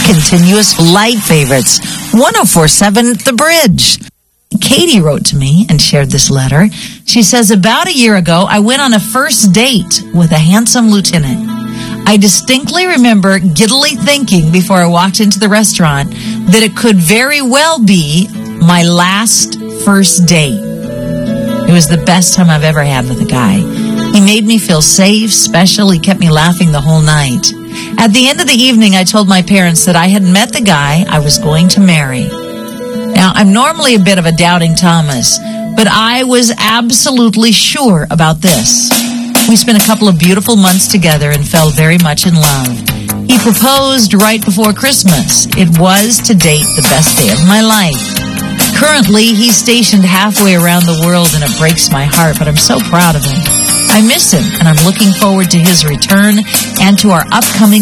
Continuous Light Favorites, 104.7 The Bridge. Katie wrote to me and shared this letter. She says, about a year ago, I went on a first date with a handsome lieutenant. I distinctly remember giddily thinking before I walked into the restaurant that it could very well be my last first date. It was the best time I've ever had with a guy. He made me feel safe, special. He kept me laughing the whole night. At the end of the evening, I told my parents that I had met the guy I was going to marry. Now, I'm normally a bit of a doubting Thomas, but I was absolutely sure about this. We spent a couple of beautiful months together and fell very much in love. He proposed right before Christmas. It was, to date, the best day of my life. Currently, he's stationed halfway around the world, and it breaks my heart, but I'm so proud of him. I miss him, and I'm looking forward to his return and to our upcoming